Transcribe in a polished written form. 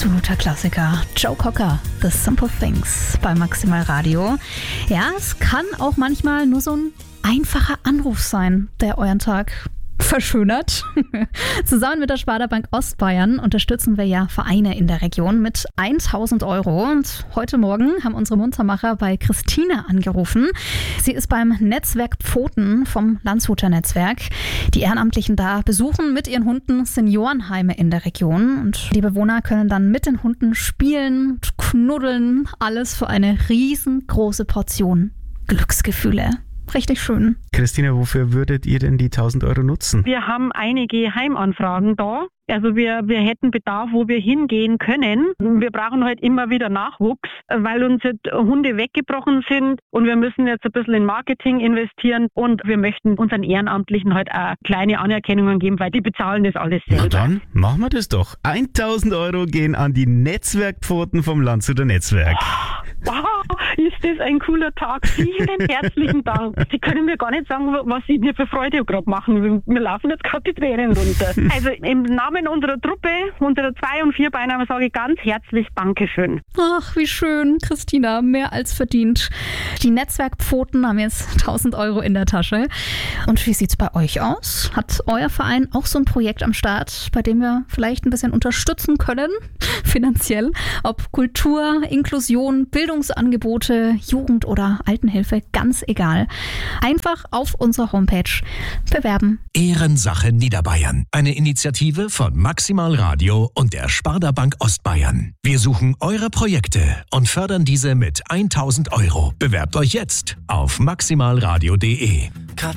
absoluter Klassiker. Joe Cocker, The Simple Things bei Maximal Radio. Ja, es kann auch manchmal nur so ein einfacher Anruf sein, der euren Tag verschönert. Zusammen mit der Sparda Bank Ostbayern unterstützen wir ja Vereine in der Region mit 1.000 Euro. Und heute Morgen haben unsere Muntermacher bei Christine angerufen. Sie ist beim Netzwerk Pfoten vom Landshuter Netzwerk. Die Ehrenamtlichen da besuchen mit ihren Hunden Seniorenheime in der Region. Und die Bewohner können dann mit den Hunden spielen, knuddeln. Alles für eine riesengroße Portion Glücksgefühle. Richtig schön. Christina, wofür würdet ihr denn die 1.000 Euro nutzen? Wir haben einige Heimanfragen da. Also wir hätten Bedarf, wo wir hingehen können. Wir brauchen halt immer wieder Nachwuchs, weil uns jetzt Hunde weggebrochen sind und wir müssen jetzt ein bisschen in Marketing investieren und wir möchten unseren Ehrenamtlichen halt auch kleine Anerkennungen geben, weil die bezahlen das alles selber. Na dann, machen wir das doch. 1.000 Euro gehen an die Netzwerkpfoten vom Landshuter Netzwerk. Wow, ist das ein cooler Tag. Vielen herzlichen Dank. Sie können mir gar nicht sagen, was Sie mir für Freude gerade machen. Wir laufen jetzt gerade die Tränen runter. Also im Namen unserer Truppe, unserer 2- und 4-Beiner, sage ich ganz herzlich Dankeschön. Ach, wie schön, Christina, mehr als verdient. Die Netzwerkpfoten haben jetzt 1.000 Euro in der Tasche. Und wie sieht's bei euch aus? Hat euer Verein auch so ein Projekt am Start, bei dem wir vielleicht ein bisschen unterstützen können, finanziell? Ob Kultur, Inklusion, Bildungsangebote, Jugend- oder Altenhilfe, ganz egal. Einfach auf unserer Homepage bewerben. Ehrensache Niederbayern. Eine Initiative von Maximal Radio und der Sparda Bank Ostbayern. Wir suchen eure Projekte und fördern diese mit 1.000 Euro. Bewerbt euch jetzt auf maximalradio.de.